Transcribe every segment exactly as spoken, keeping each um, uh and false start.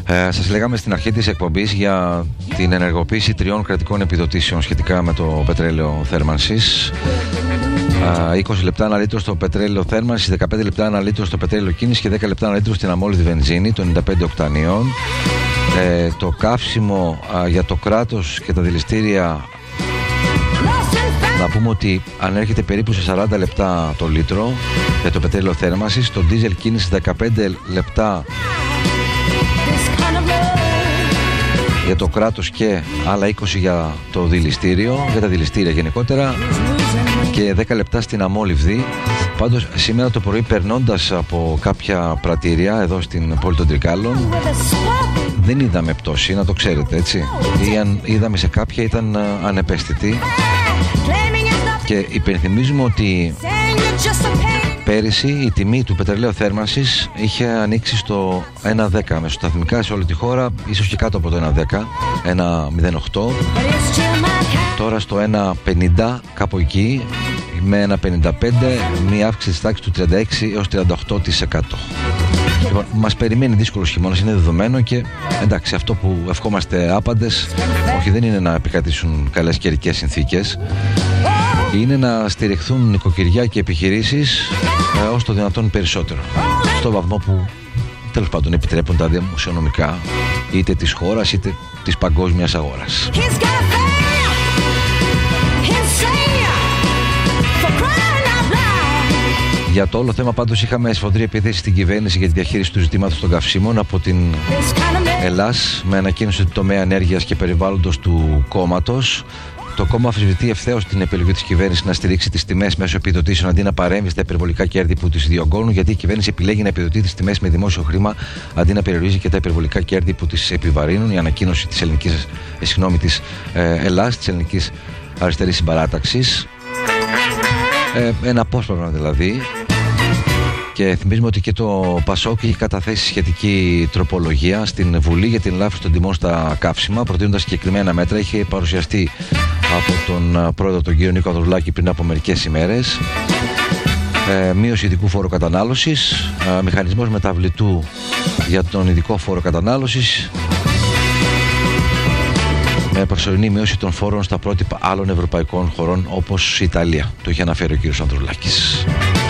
Ε, σας λέγαμε στην αρχή της εκπομπής για την ενεργοποίηση τριών κρατικών επιδοτήσεων σχετικά με το πετρέλαιο θέρμανσης. Ε, είκοσι λεπτά ένα λίτρο στο πετρέλαιο θέρμανσης, δεκαπέντε λεπτά ένα λίτρο στο πετρέλαιο κίνησης και δέκα λεπτά ένα λίτρο στην αμόλυδη βενζίνη των ενενήντα πέντε οκτανίων. Ε, το καύσιμο ε, για το κράτος και τα δηληστήρια, να πούμε ότι ανέρχεται περίπου σε σαράντα λεπτά το λίτρο για το πετρέλαιο θέρμανσης. Το ντίζελ κίνηση δεκαπέντε λεπτά για το κράτος και άλλα είκοσι για το δηληστήριο, για τα δηληστήρια γενικότερα, και δέκα λεπτά στην αμόλυβδη. Πάντως σήμερα το πρωί, περνώντας από κάποια πρατήρια εδώ στην πόλη των Τρικάλων, δεν είδαμε πτώση, να το ξέρετε, έτσι. Ή αν είδαμε σε κάποια ήταν ανεπαίσθητη. Και υπενθυμίζουμε ότι πέρυσι η τιμή του πετρελαίου θέρμανσης είχε ανοίξει στο ένα δέκα μεσοσταθμικά σε όλη τη χώρα, ίσως και κάτω από το ένα δέκα, ένα μηδέν οκτώ. Τώρα στο ένα πενήντα, κάπου εκεί, με ένα πενήντα πέντε, μία αύξηση της τάξης του τριάντα έξι έως τριάντα οκτώ τοις εκατό. Λοιπόν, μας περιμένει δύσκολος χειμώνας, είναι δεδομένο, και εντάξει, αυτό που ευχόμαστε άπαντες, όχι, δεν είναι να επικρατήσουν καλές καιρικές συνθήκες, είναι να στηριχθούν νοικοκυριά και επιχειρήσεις ε, ως το δυνατόν περισσότερο, στο βαθμό που τέλος πάντων επιτρέπουν τα δημοσιονομικά, είτε της χώρας είτε της παγκόσμιας αγοράς. Για το όλο θέμα πάντως είχαμε σφοδρή επίθεση στην κυβέρνηση για τη διαχείριση του ζητήματος των καυσίμων από την Ελλάς, με ανακοίνωση του τομέα ενέργειας και περιβάλλοντος του κόμματος. Το κόμμα αμφισβητεί ευθέως την επιλογή της κυβέρνησης να στηρίξει τις τιμές μέσω επιδοτήσεων αντί να παρέμβει στα υπερβολικά κέρδη που τις διωγγώνουν, γιατί η κυβέρνηση επιλέγει να επιδοτεί τις τιμές με δημόσιο χρήμα αντί να περιορίζει και τα υπερβολικά κέρδη που τις επιβαρύνουν. Η ανακοίνωση της ελληνικής, ε, συγγνώμη, της ε, Ελλάς, της ελληνικής αριστερής συμπαράταξης. Ε, ένα απόσπασμα δηλαδή. Και θυμίζουμε ότι και το ΠΑΣΟΚ έχει καταθέσει σχετική τροπολογία στην Βουλή για την ελάφρυνση των τιμών στα καύσιμα, προτείνοντας συγκεκριμένα μέτρα. Είχε παρουσιαστεί από τον πρόεδρο, τον κύριο Νίκο Ανδρουλάκη, πριν από μερικές ημέρες. Ε, μείωση ειδικού φόρου κατανάλωσης, ε, μηχανισμός μεταβλητού για τον ειδικό φόρο κατανάλωσης, με προσωρινή μείωση των φόρων στα πρότυπα άλλων ευρωπαϊκών χωρών όπως η Ιταλία. Το είχε αναφέρει ο κύριος Ανδρουλάκης.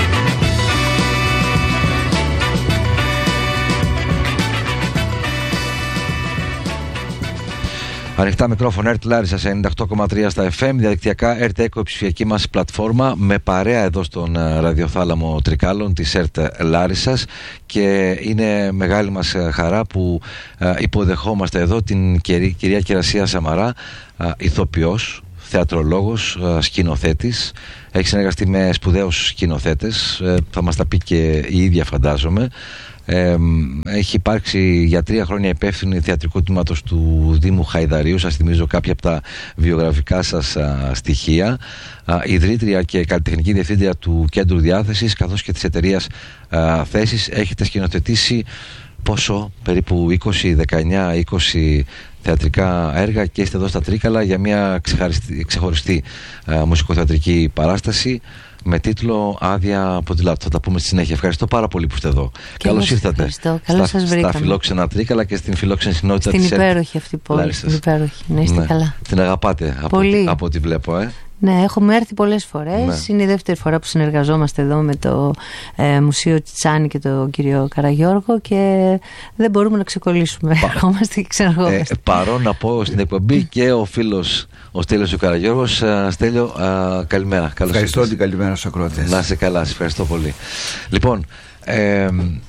Ανοιχτά μικρόφωνα ερτ Λάρισα σε ενενήντα οκτώ κόμμα τρία στα εφ εμ, διαδικτυακά ερτ Echo, η ψηφιακή μας πλατφόρμα, με παρέα εδώ στον ραδιοθάλαμο Τρικάλων της ερτ Λάρισσας, και είναι μεγάλη μας χαρά που υποδεχόμαστε εδώ την κυρία Κερασία Σαμαρά, ηθοποιός, θεατρολόγος, σκηνοθέτης. Έχει συνεργαστεί με σπουδαίους σκηνοθέτες, θα μας τα πει και η ίδια, φαντάζομαι. Ε, έχει υπάρξει για τρία χρόνια υπεύθυνη θεατρικού τμήματος του Δήμου Χαϊδαρίου. Σας θυμίζω κάποια από τα βιογραφικά σας α, στοιχεία. Α, ιδρύτρια και καλλιτεχνική διευθύντρια του Κέντρου Διάθεσης, καθώς και της εταιρείας α, Θέσεις. Έχετε σκηνοθετήσει πόσο, περίπου είκοσι, δεκαεννιά, είκοσι θεατρικά έργα, και είστε εδώ στα Τρίκαλα για μια ξεχωριστή α, μουσικοθεατρική παράσταση με τίτλο Άδεια Ποδηλάτου. Θα τα πούμε στη συνέχεια. Ευχαριστώ πάρα πολύ που είστε εδώ. Καλώς ήρθατε. Καλώς σας βρήκαμε. Στα φιλόξενα Τρίκαλα και στην φιλόξενη συνότητα της Στην υπέροχη αυτή πόλη. Στην υπέροχη. Να είστε ναι. καλά. Την αγαπάτε από, από ό,τι βλέπω, ε. Ναι, έχουμε έρθει πολλές φορές. Ναι. Είναι η δεύτερη φορά που συνεργαζόμαστε εδώ με το ε, Μουσείο Τσιτσάνη και τον κύριο Καραγιώργο, και δεν μπορούμε να ξεκολλήσουμε. Πα... Ερχόμαστε και ξαναρχόμαστε. Ε, παρόν να πω στην εκπομπή και ο φίλος ο Στέλιος ο Καραγιώργος. Uh, Στέλιο, uh, καλημέρα. Καλώς ευχαριστώ ήρθες. την καλημέρα στους ακροατές. Να είσαι καλά, σας ευχαριστώ πολύ. Λοιπόν, ε,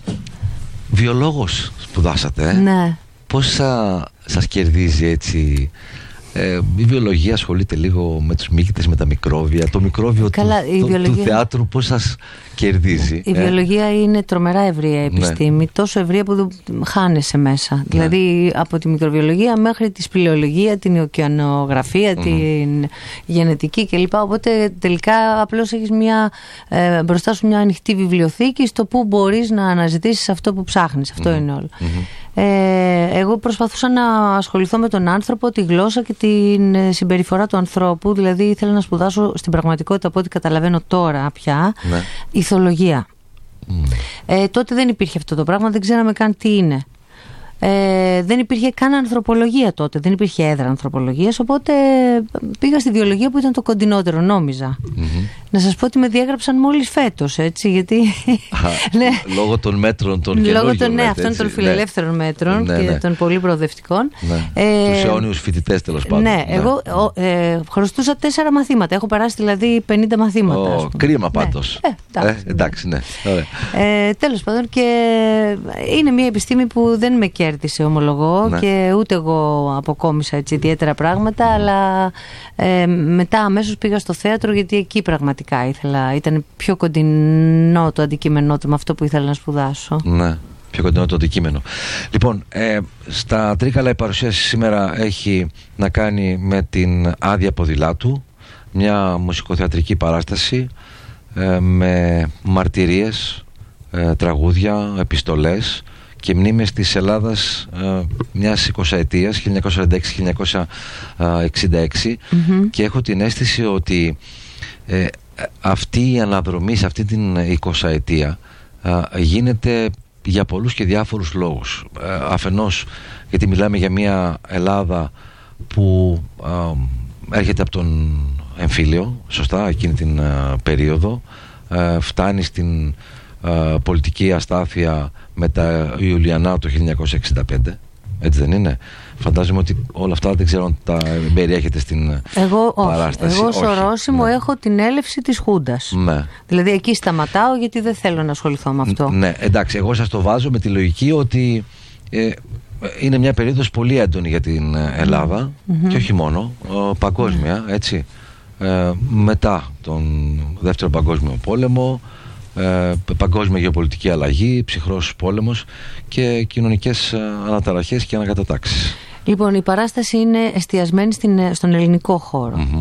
βιολόγος σπουδάσατε, ε? Ναι. Πώς σα, σας κερδίζει έτσι? Ε, η βιολογία ασχολείται λίγο με τους μύκητες, με τα μικρόβια. Το μικρόβιο Καλά, του, του, βιολογία... του θεάτρου πώς σας κερδίζει? Η ε? βιολογία είναι τρομερά ευρεία επιστήμη, ναι. Τόσο ευρεία που χάνεσαι μέσα. Ναι. Δηλαδή από τη μικροβιολογία μέχρι τη σπηλαιολογία, την ωκεανογραφία, mm. την γενετική κλπ. Οπότε τελικά απλώς έχεις μια, ε, μπροστά σου μια ανοιχτή βιβλιοθήκη στο που μπορείς να αναζητήσεις αυτό που ψάχνεις. Αυτό mm. είναι όλο. Mm-hmm. Ε, εγώ προσπαθούσα να ασχοληθώ με τον άνθρωπο, τη γλώσσα και την συμπεριφορά του ανθρώπου. Δηλαδή ήθελα να σπουδάσω στην πραγματικότητα, από ό,τι καταλαβαίνω τώρα πια, ναι. ηθολογία. Mm. Ε, τότε δεν υπήρχε αυτό το πράγμα, δεν ξέραμε καν τι είναι. Ε, δεν υπήρχε καν ανθρωπολογία τότε, δεν υπήρχε έδρα ανθρωπολογίας, οπότε πήγα στη βιολογία που ήταν το κοντινότερο, νόμιζα. Mm-hmm. Να σας πω ότι με διέγραψαν μόλις φέτος, έτσι, γιατί... Α, ναι. Λόγω των μέτρων των καινούργιων. Λόγω των, ναι, αυτών των φιλελεύθερων ναι. μέτρων ναι, και ναι. των πολύ προοδευτικών. Ναι. Ε, Τους αιώνιους φοιτητές, τέλος πάντων. Ναι, ναι. εγώ ε, χρωστούσα τέσσερα μαθήματα, έχω περάσει δηλαδή πενήντα μαθήματα. Oh, κρίμα πάντως. Ναι. Ε, εντάξει, ε, εντάξει, ναι. Ε, τέλος πάντων, και είναι μια επιστήμη που δεν με κέρδισε, ομολογώ, ναι. και ούτε εγώ αποκόμισα έτσι ιδιαίτερα πράγματα, mm. αλλά ε, μετά αμέσως πήγα στο θέατρο, γιατί εκεί πραγματικά ήθελα, ήταν πιο κοντινό το αντικείμενό του με αυτό που ήθελα να σπουδάσω. Ναι, πιο κοντινό το αντικείμενο. Λοιπόν, ε, στα Τρίκαλα η παρουσίαση σήμερα έχει να κάνει με την Άδεια Ποδηλάτου, μια μουσικοθεατρική παράσταση ε, με μαρτυρίες, ε, τραγούδια, επιστολές και μνήμες της Ελλάδας ε, μιας εικοσαετίας, χίλια εννιακόσια σαράντα έξι με χίλια εννιακόσια εξήντα έξι, mm-hmm. και έχω την αίσθηση ότι ε, αυτή η αναδρομή σε αυτή την εικοσαετία ε, γίνεται για πολλούς και διάφορους λόγους. Ε, αφενός γιατί μιλάμε για μια Ελλάδα που ε, έρχεται από τον εμφύλιο, σωστά, εκείνη την ε, περίοδο, ε, φτάνει στην ε, πολιτική αστάθεια με τα Ιουλιανά το χίλια εννιακόσια εξήντα πέντε, έτσι δεν είναι? Φαντάζομαι ότι όλα αυτά δεν ξέρω αν τα περιέχετε στην εγώ, παράσταση. Εγώ στο ορόσημο ναι. έχω την έλευση της Χούντας. Ναι. Δηλαδή εκεί σταματάω, γιατί δεν θέλω να ασχοληθώ με αυτό. Ναι, εντάξει, εγώ σας το βάζω με τη λογική ότι ε, είναι μια περίοδος πολύ έντονη για την Ελλάδα, mm-hmm. και όχι μόνο, παγκόσμια, έτσι. Ε, μετά τον Δεύτερο Παγκόσμιο Πόλεμο, ε, παγκόσμια γεωπολιτική αλλαγή, ψυχρός πόλεμος και κοινωνικές αναταραχές και ανακατατάξεις. Λοιπόν, η παράσταση είναι εστιασμένη στην, στον ελληνικό χώρο. Mm-hmm.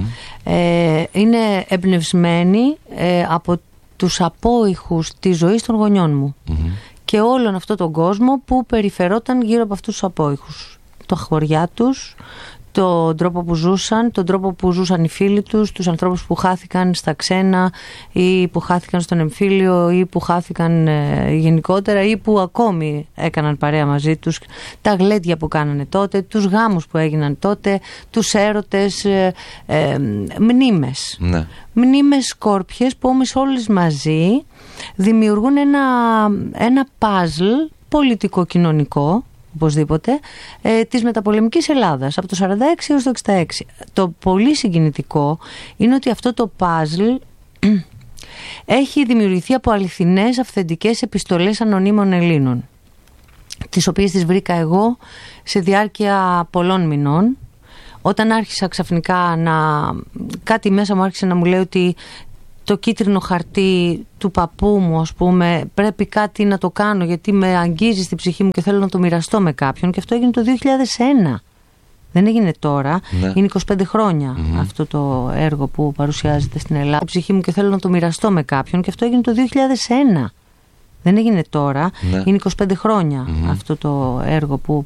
Ε, είναι εμπνευσμένη ε, από τους απόϊχους της ζωής των γονιών μου. Mm-hmm. Και όλον αυτόν τον κόσμο που περιφερόταν γύρω από αυτούς τους απόϊχους. Τα χωριά τους, τον τρόπο που ζούσαν, τον τρόπο που ζούσαν οι φίλοι τους, τους ανθρώπους που χάθηκαν στα ξένα ή που χάθηκαν στον εμφύλιο ή που χάθηκαν ε, γενικότερα ή που ακόμη έκαναν παρέα μαζί τους, τα γλέντια που κάνανε τότε, τους γάμους που έγιναν τότε, τους έρωτες, ε, ε, μνήμες. Ναι. Μνήμες σκόρπιες που όμως όλες μαζί δημιουργούν ένα, ένα παζλ πολιτικο-κοινωνικό, οπωσδήποτε, ε, της μεταπολεμικής Ελλάδας από το σαράντα έξι έως το εξήντα έξι. Το πολύ συγκινητικό είναι ότι αυτό το παζλ έχει δημιουργηθεί από αληθινές αυθεντικές επιστολές ανωνύμων Ελλήνων, τις οποίες τις βρήκα εγώ σε διάρκεια πολλών μηνών, όταν άρχισα ξαφνικά να... κάτι μέσα μου άρχισε να μου λέει ότι το κίτρινο χαρτί του παππού μου, ας πούμε, πρέπει κάτι να το κάνω γιατί με αγγίζει στην ψυχή μου και θέλω να το μοιραστώ με κάποιον, και αυτό έγινε το δύο χιλιάδες ένα. Δεν έγινε τώρα, ναι. Είναι είκοσι πέντε χρόνια mm-hmm. αυτό το έργο που παρουσιάζεται στην Ελλάδα. Στην ψυχή μου και θέλω να το μοιραστώ με κάποιον, και αυτό έγινε το δύο χιλιάδες ένα. Δεν έγινε τώρα, ναι. Είναι είκοσι πέντε χρόνια mm-hmm. αυτό το έργο που